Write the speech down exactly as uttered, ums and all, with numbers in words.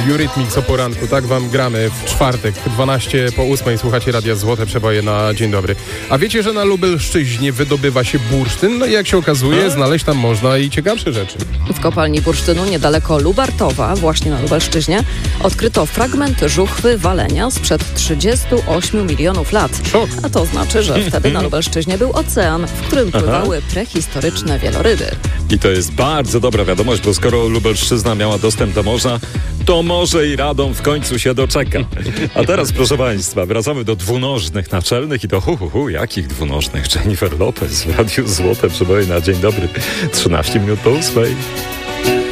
Eurythmics o poranku, tak wam gramy w czwartek, dwanaście po ósmej, słuchacie Radia Złote Przeboje na dzień dobry. A wiecie, że na Lubelszczyźnie wydobywa się bursztyn? No i jak się okazuje, znaleźć tam można i ciekawsze rzeczy. W kopalni bursztynu niedaleko Lubartowa, właśnie na Lubelszczyźnie, odkryto fragment żuchwy walenia sprzed trzydziestu ośmiu milionów lat. Szok. A to znaczy, że wtedy na Lubelszczyźnie był ocean, w którym pływały prehistoryczne wieloryby. I to jest bardzo dobra wiadomość, bo skoro Lubelszczyzna miała dostęp do morza, to może i Radom w końcu się doczeka. A teraz, proszę Państwa, wracamy do dwunożnych naczelnych i do hu, hu, hu, jakich dwunożnych? Jennifer Lopez w Radiu Złote Przeboje na dzień dobry. trzynaście minut po ósmej.